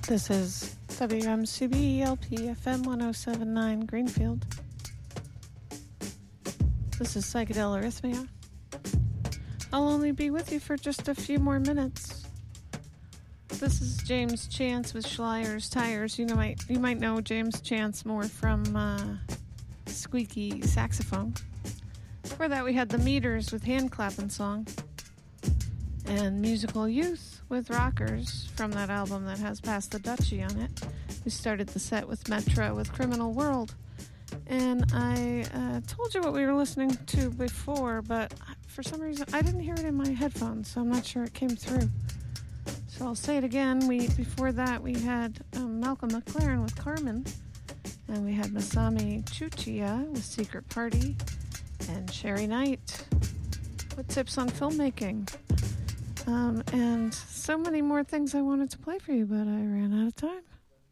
This is WMCB LP FM 1079 Greenfield. This is Psychedelic Arrhythmia. I'll only be with you for just a few more minutes. This is James Chance with Schleier's Tires. You might know James Chance more from Squeaky Saxophone. Before that, we had The Meters with Hand Clapping Song, and Musical Youth with Rockers from that album that has Pass the Dutchie on it. We started the set with Metra with Criminal World. And I told you what we were listening to before, but for some reason I didn't hear it in my headphones, so I'm not sure it came through. So I'll say it again. Before that we had Malcolm McLaren with Carmen, and we had Masami Chuchiya with Secret Party, and Sherry Knight with Tips on Filmmaking. And so many more things I wanted to play for you, but I ran out of time.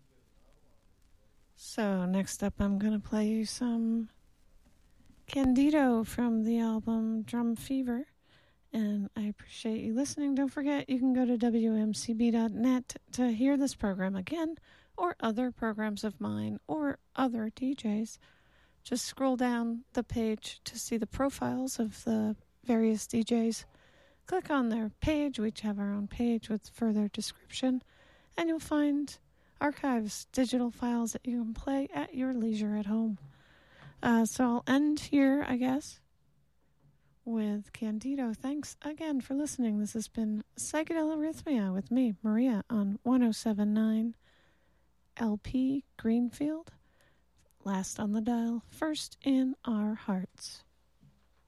So next up, I'm going to play you some Candido from the album Drum Fever. And I appreciate you listening. Don't forget, you can go to WMCB.net to hear this program again, or other programs of mine, or other DJs. Just scroll down the page to see the profiles of the various DJs. Click on their page. We each have our own page with further description, and you'll find archives, digital files that you can play at your leisure at home. So I'll end here, I guess, with Candido. Thanks again for listening. This has been Psychedelic Arrhythmia with me, Maria, on 1079 LP Greenfield. Last on the dial, first in our hearts.